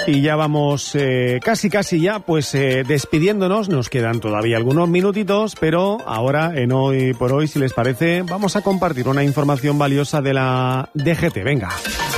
Y ya vamos casi ya pues despidiéndonos. Nos quedan todavía algunos minutitos, pero ahora en Hoy por Hoy, si les parece, vamos a compartir una información valiosa de la DGT. Venga.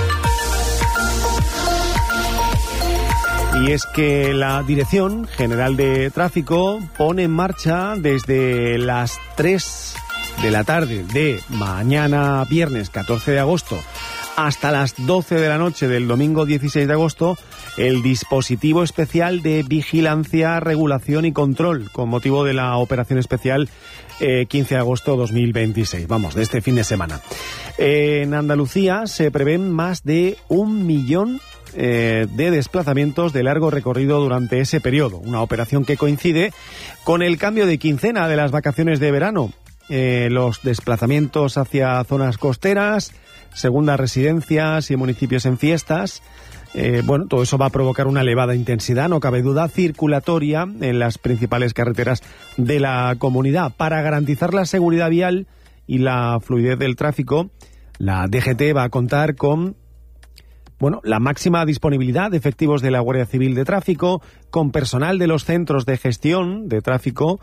Y es que la Dirección General de Tráfico pone en marcha desde las 3 de la tarde de mañana viernes 14 de agosto hasta las 12 de la noche del domingo 16 de agosto el dispositivo especial de vigilancia, regulación y control con motivo de la operación especial 15 de agosto 2026, vamos, de este fin de semana. En Andalucía se prevén más de 1 millón de desplazamientos de largo recorrido durante ese periodo, una operación que coincide con el cambio de quincena de las vacaciones de verano. Los desplazamientos hacia zonas costeras, segundas residencias y municipios en fiestas, todo eso va a provocar una elevada intensidad, no cabe duda, circulatoria en las principales carreteras de la comunidad. Para garantizar la seguridad vial y la fluidez del tráfico, la DGT va a contar con la máxima disponibilidad de efectivos de la Guardia Civil de Tráfico, con personal de los centros de gestión de tráfico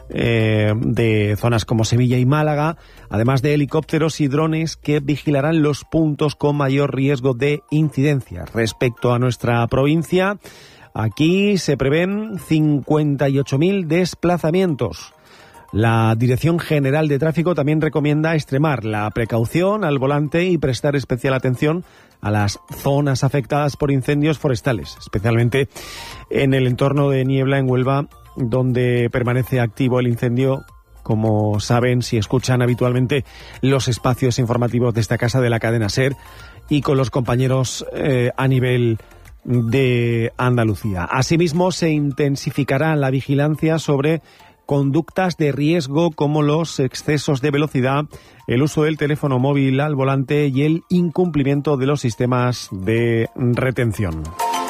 de zonas como Sevilla y Málaga, además de helicópteros y drones que vigilarán los puntos con mayor riesgo de incidencia. Respecto a nuestra provincia, aquí se prevén 58.000 desplazamientos. La Dirección General de Tráfico también recomienda extremar la precaución al volante y prestar especial atención a las zonas afectadas por incendios forestales, especialmente en el entorno de Niebla en Huelva, donde permanece activo el incendio. Como saben, si escuchan habitualmente los espacios informativos de esta casa de la cadena SER y con los compañeros a nivel de Andalucía. Asimismo, se intensificará la vigilancia sobre conductas de riesgo como los excesos de velocidad, el uso del teléfono móvil al volante y el incumplimiento de los sistemas de retención.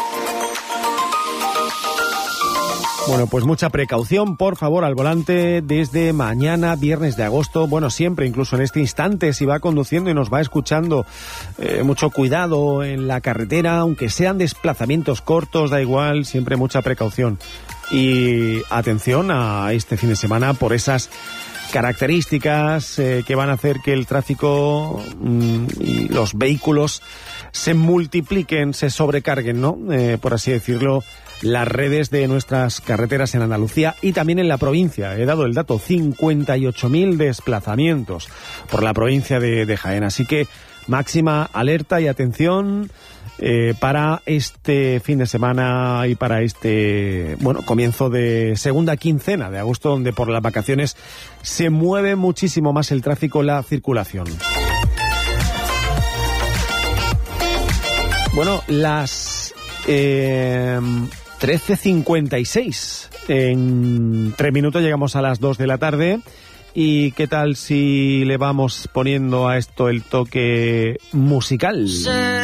Bueno, pues mucha precaución, por favor, al volante desde mañana, viernes de agosto. Bueno, siempre, incluso en este instante, si va conduciendo y nos va escuchando, mucho cuidado en la carretera, aunque sean desplazamientos cortos, da igual, siempre mucha precaución. Y atención a este fin de semana por esas características que van a hacer que el tráfico y los vehículos se multipliquen, se sobrecarguen, ¿no? Por así decirlo, las redes de nuestras carreteras en Andalucía y también en la provincia. He dado el dato, 58.000 desplazamientos por la provincia de Jaén. Así que máxima alerta y atención para este fin de semana y para este comienzo de segunda quincena de agosto, donde por las vacaciones se mueve muchísimo más el tráfico, la circulación. Bueno, las 13:56. En 3 minutos llegamos a las 2 de la tarde. ¿Y qué tal si le vamos poniendo a esto el toque musical?